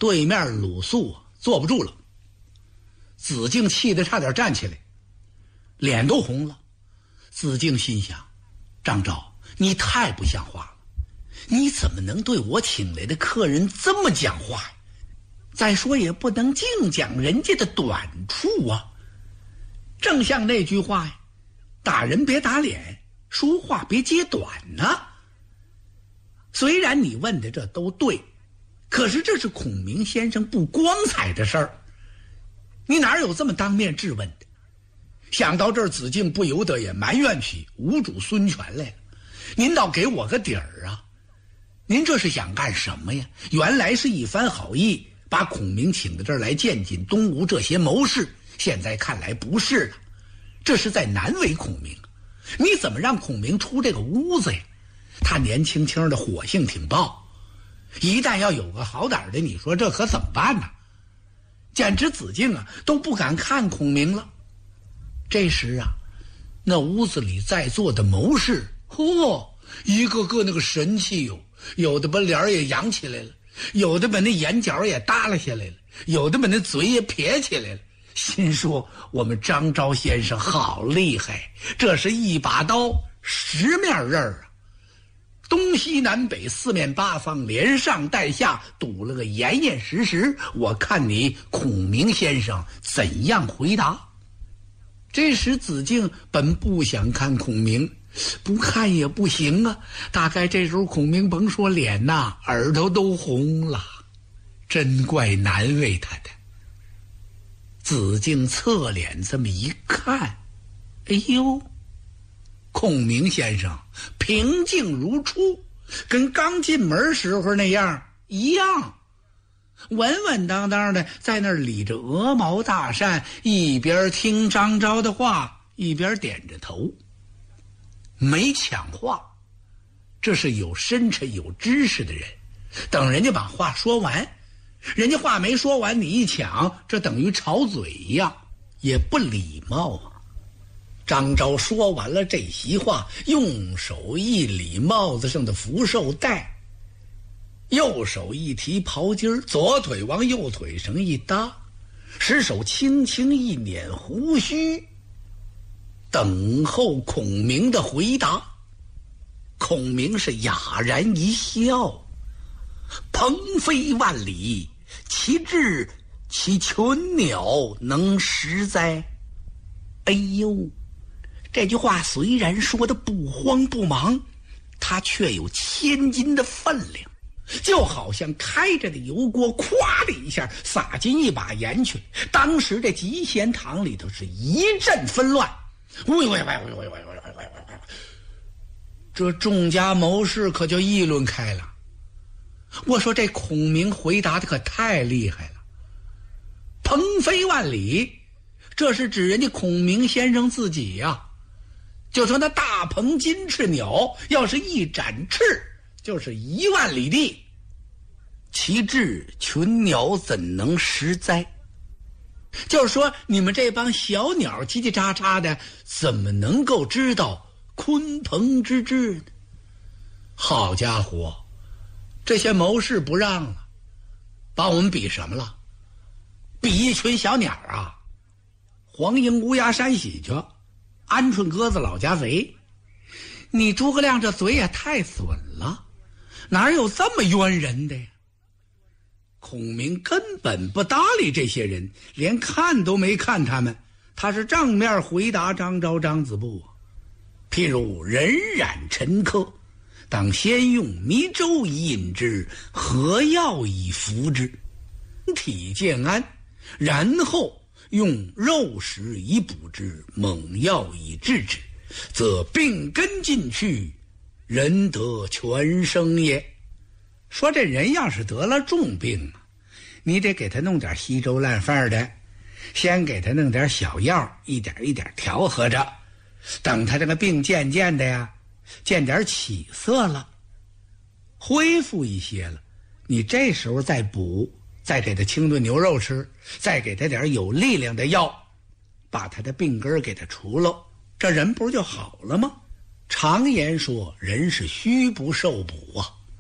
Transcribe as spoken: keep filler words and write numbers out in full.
对面鲁肃坐不住了，子敬气得差点站起来，脸都红了。子敬心想，张昭，你太不像话了，你怎么能对我请来的客人这么讲话呀？再说也不能净讲人家的短处啊。正像那句话呀，打人别打脸，说话别揭短呢、啊。虽然你问的这都对，可是这是孔明先生不光彩的事儿，你哪有这么当面质问的？想到这儿，子敬不由得也埋怨起吴主孙权来了。您倒给我个底儿啊！您这是想干什么呀？原来是一番好意，把孔明请到这儿来见见东吴这些谋士，现在看来不是了，这是在难为孔明。你怎么让孔明出这个屋子呀？他年轻轻的，火性挺爆，一旦要有个好胆的，你说这可怎么办呢？简直子敬啊都不敢看孔明了。这时啊，那屋子里在座的谋士，嚯，一个个那个神气哟，有的把脸也扬起来了，有的把那眼角也耷拉下来了，有的把那嘴也撇起来了，心说我们张昭先生好厉害，这是一把刀十面刃啊，东西南北四面八方连上带下堵了个严严实实，我看你孔明先生怎样回答。这时子敬本不想看孔明，不看也不行啊，大概这时候孔明甭说脸呐，耳朵都红了，真怪难为他的。子敬侧脸这么一看，哎呦，孔明先生平静如初，跟刚进门时候那样一样，稳稳当当的在那儿理着鹅毛大扇，一边听张昭的话，一边点着头，没抢话。这是有深沉有知识的人，等人家把话说完，人家话没说完你一抢，这等于吵嘴一样，也不礼貌啊。张昭说完了这席话，用手一理帽子上的福寿带，右手一提袍襟，左腿往右腿上一搭，使手轻轻一捻胡须，等候孔明的回答。孔明是哑然一笑，鹏飞万里，其志其群鸟能食哉？哎呦，这句话虽然说的不慌不忙，它却有千斤的分量，就好像开着的油锅，咵的一下撒进一把盐去，当时这集贤堂里头是一阵纷乱。喂喂喂喂喂喂喂喂喂喂！这众家谋士可就议论开了。我说这孔明回答的可太厉害了，鹏飞万里，这是指人家孔明先生自己呀、啊。就说那大鹏金翅鸟，要是一展翅，就是一万里地，其志群鸟怎能食哉？就是说你们这帮小鸟叽叽喳喳的，怎么能够知道鲲鹏之志呢？好家伙，这些谋士不让了，把我们比什么了？比一群小鸟啊！黄莺乌鸦山喜去，鹌鹑鸽子老家贼。你诸葛亮这嘴也太损了，哪有这么冤人的呀？孔明根本不搭理这些人，连看都没看他们，他是正面回答张昭张子布。譬如人染陈疴，当先用迷粥以饮之，何药以服之，体健安，然后用肉食以补之，猛药以治之，则病根尽去，人得全生也。说这人要是得了重病，你得给他弄点稀粥烂饭的，先给他弄点小药，一点一点调和着，等他这个病渐渐的呀，见点起色了，恢复一些了，你这时候再补，再给他清炖牛肉吃，再给他点有力量的药，把他的病根给他除了，这人不是就好了吗？常言说，人是虚不受补啊。